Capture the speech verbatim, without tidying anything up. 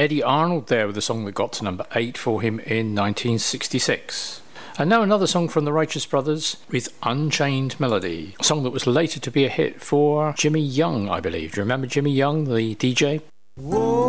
Eddie Arnold there with a song that got to number eight for him in nineteen sixty-six. And now another song from the Righteous Brothers with Unchained Melody, a song that was later to be a hit for Jimmy Young, I believe. Do you remember Jimmy Young, the D J? Whoa.